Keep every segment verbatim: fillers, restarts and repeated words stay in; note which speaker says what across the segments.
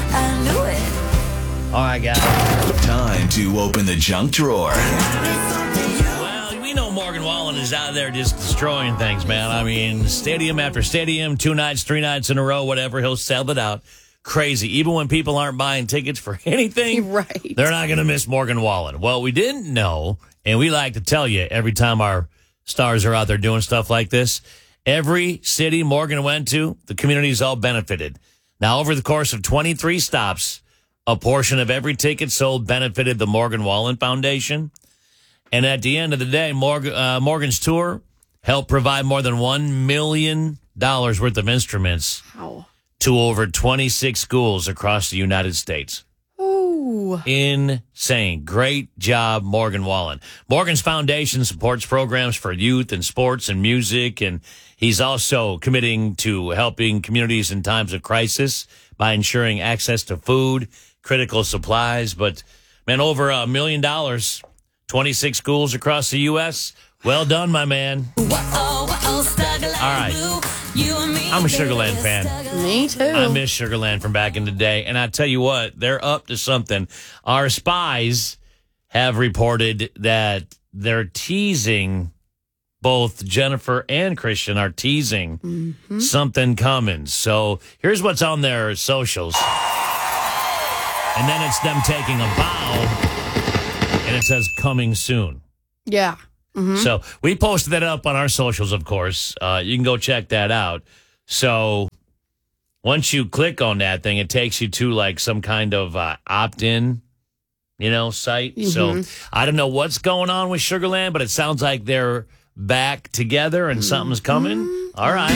Speaker 1: I knew it.
Speaker 2: All right, guys.
Speaker 3: Time to open the junk drawer.
Speaker 2: Well, we know Morgan Wallen is out there just destroying things, man. I mean, stadium after stadium, two nights, three nights in a row, whatever, he'll sell it out. Crazy. Even when people aren't buying tickets for anything,
Speaker 4: right.
Speaker 2: They're not going to miss Morgan Wallen. Well, we didn't know, and we like to tell you every time our stars are out there doing stuff like this, every city Morgan went to, the community's all benefited. Now, over the course of twenty-three stops, a portion of every ticket sold benefited the Morgan Wallen Foundation. And at the end of the day, Morgan, uh, Morgan's tour helped provide more than one million dollars worth of instruments.
Speaker 4: Wow.
Speaker 2: To over twenty-six schools across the United States.
Speaker 4: Ooh.
Speaker 2: Insane. Great job, Morgan Wallen. Morgan's foundation supports programs for youth and sports and music, and he's also committing to helping communities in times of crisis by ensuring access to food, critical supplies. But, man, over a million dollars, twenty-six schools across the U S Well done, my man. All right. I'm a Sugarland fan.
Speaker 4: Me too.
Speaker 2: I miss Sugarland from back in the day. And I tell you what, they're up to something. Our spies have reported that they're teasing, both Jennifer and Christian are teasing mm-hmm. something coming. So here's what's on their socials. And then it's them taking a bow, and it says coming soon.
Speaker 4: Yeah. Mm-hmm.
Speaker 2: So we posted that up on our socials, of course. Uh, you can go check that out. So once you click on that thing, it takes you to like some kind of uh, opt-in, you know, site.
Speaker 4: Mm-hmm.
Speaker 2: So I don't know what's going on with Sugarland, but it sounds like they're back together and mm-hmm. something's coming. All right.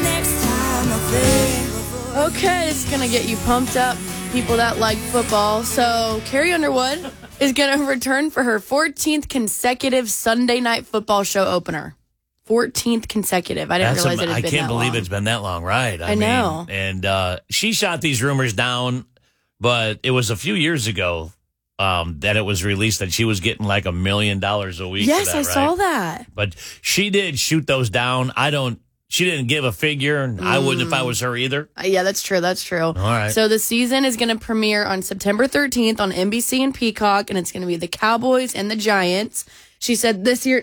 Speaker 4: Okay, it's going to get you pumped up, people that like football. So Carrie Underwood is going to return for her fourteenth consecutive Sunday Night Football show opener. fourteenth consecutive. I didn't
Speaker 2: That's
Speaker 4: realize
Speaker 2: a,
Speaker 4: it had
Speaker 2: I
Speaker 4: been
Speaker 2: can't
Speaker 4: that
Speaker 2: believe
Speaker 4: long.
Speaker 2: it's been that long, right? I,
Speaker 4: I
Speaker 2: mean,
Speaker 4: know.
Speaker 2: And uh, she shot these rumors down, but it was a few years ago um, that it was released that she was getting like a million dollars a week.
Speaker 4: Yes,
Speaker 2: for that,
Speaker 4: I
Speaker 2: right?
Speaker 4: saw that.
Speaker 2: But she did shoot those down. I don't. She didn't give a figure, and mm. I wouldn't if I was her either.
Speaker 4: Uh, yeah, that's true. That's true. All
Speaker 2: right.
Speaker 4: So the season is going to premiere on September thirteenth on N B C and Peacock, and it's going to be the Cowboys and the Giants. She said this year,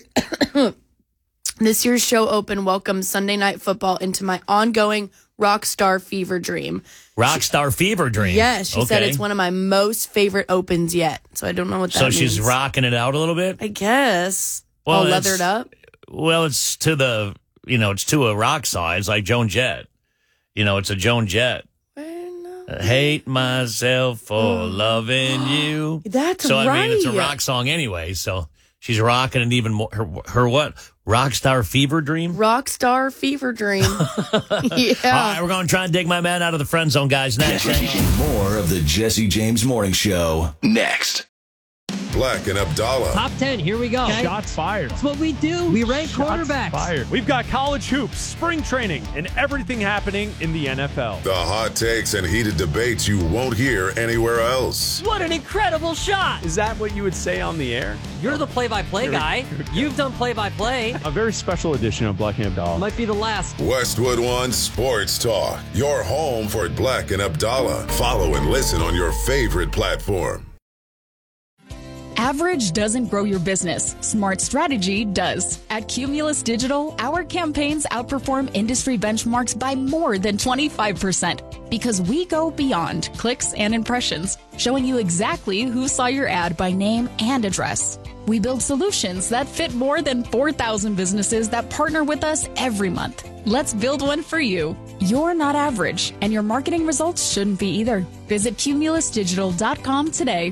Speaker 4: this year's show open welcomes Sunday Night Football into my ongoing rock star fever dream.
Speaker 2: Rock star fever dream.
Speaker 4: Yes, she
Speaker 2: okay.
Speaker 4: said it's one of my most favorite opens yet. So I don't know what that
Speaker 2: so
Speaker 4: means.
Speaker 2: So she's rocking it out a little bit?
Speaker 4: I guess.
Speaker 2: Well,
Speaker 4: all leathered up?
Speaker 2: Well, it's to the... You know, it's to a rock song. It's like Joan Jett. You know, it's a Joan Jett. I hate myself for oh. loving you.
Speaker 4: That's
Speaker 2: so,
Speaker 4: right.
Speaker 2: So, I mean, it's a rock song anyway. So, she's rocking it even more. Her, her what? Rockstar fever dream?
Speaker 4: Rockstar fever dream. Yeah.
Speaker 2: All right, we're going to try and dig my man out of the friend zone, guys. Next.
Speaker 3: More of the Jesse James Morning Show. Next.
Speaker 5: Black and Abdallah.
Speaker 6: Top ten, here we go.
Speaker 7: Okay. Shots fired.
Speaker 6: That's what we do. We rank
Speaker 7: Shots
Speaker 6: quarterbacks.
Speaker 7: Fired. We've got college hoops, spring training, and everything happening in the N F L.
Speaker 5: The hot takes and heated debates you won't hear anywhere else.
Speaker 6: What an incredible shot.
Speaker 7: Is that what you would say on the air?
Speaker 6: You're the play-by-play guy. You've done play-by-play.
Speaker 7: A very special edition of Black and Abdallah.
Speaker 6: Might be the last.
Speaker 5: Westwood One Sports Talk. Your home for Black and Abdallah. Follow and listen on your favorite platform.
Speaker 8: Average doesn't grow your business. Smart strategy does. At Cumulus Digital, our campaigns outperform industry benchmarks by more than twenty-five percent because we go beyond clicks and impressions, showing you exactly who saw your ad by name and address. We build solutions that fit more than four thousand businesses that partner with us every month. Let's build one for you. You're not average, and your marketing results shouldn't be either. Visit cumulus digital dot com today.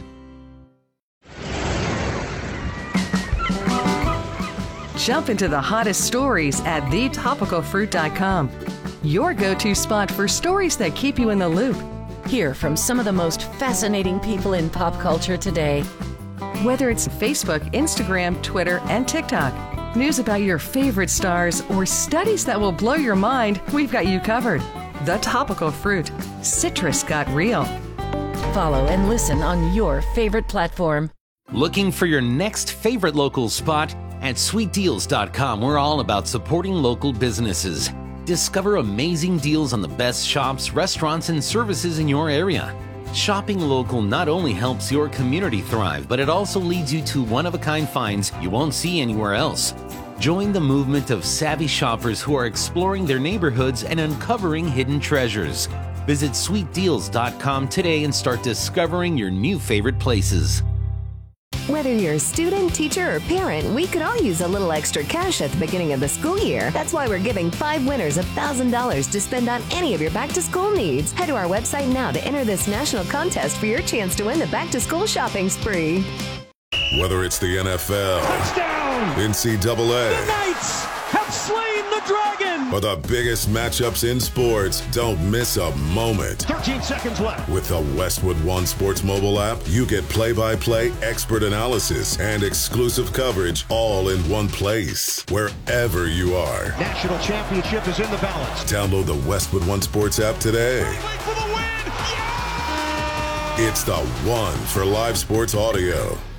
Speaker 9: Jump into the hottest stories at the topical fruit dot com. Your go-to spot for stories that keep you in the loop.
Speaker 10: Hear from some of the most fascinating people in pop culture today.
Speaker 9: Whether it's Facebook, Instagram, Twitter, and TikTok, news about your favorite stars, or studies that will blow your mind, we've got you covered. The Topical Fruit. Citrus got real.
Speaker 10: Follow and listen on your favorite platform.
Speaker 11: Looking for your next favorite local spot? At sweet deals dot com, we're all about supporting local businesses. Discover amazing deals on the best shops, restaurants, and services in your area. Shopping local not only helps your community thrive, but it also leads you to one-of-a-kind finds you won't see anywhere else. Join the movement of savvy shoppers who are exploring their neighborhoods and uncovering hidden treasures. Visit sweet deals dot com today and start discovering your new favorite places.
Speaker 12: Whether you're a student, teacher, or parent, we could all use a little extra cash at the beginning of the school year. That's why we're giving five winners one thousand dollars to spend on any of your back-to-school needs. Head to our website now to enter this national contest for your chance to win the back-to-school shopping spree.
Speaker 5: Whether it's the N F L,
Speaker 7: Touchdown!
Speaker 5: N C double A,
Speaker 7: The Knights have slain the dragon!
Speaker 5: or the biggest matchups in sports, don't miss a moment.
Speaker 7: thirteen seconds left.
Speaker 5: With the Westwood One Sports mobile app, you get play-by-play expert analysis and exclusive coverage all in one place, wherever you are.
Speaker 7: National championship is in the balance.
Speaker 5: Download the Westwood One Sports app today.
Speaker 7: For the win! Yeah!
Speaker 5: It's the one for live sports audio.